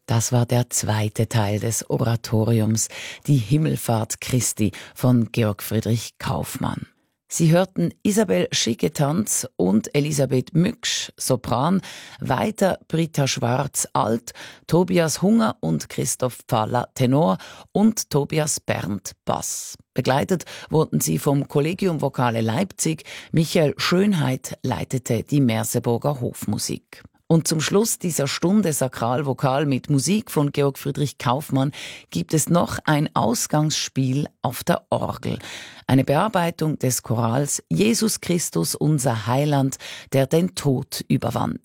Das war der zweite Teil des Oratoriums, die Himmelfahrt Christi von Georg Friedrich Kaufmann. Sie hörten Isabel Schicketanz und Elisabeth Mücksch, Sopran, weiter Britta Schwarz, Alt, Tobias Hunger und Christoph Pfaller, Tenor und Tobias Berndt, Bass. Begleitet wurden sie vom Collegium Vocale Leipzig. Michael Schönheit leitete die Merseburger Hofmusik. Und zum Schluss dieser Stunde Sakralvokal mit Musik von Georg Friedrich Kaufmann gibt es noch ein Ausgangsspiel auf der Orgel. Eine Bearbeitung des Chorals Jesus Christus, unser Heiland, der den Tod überwand.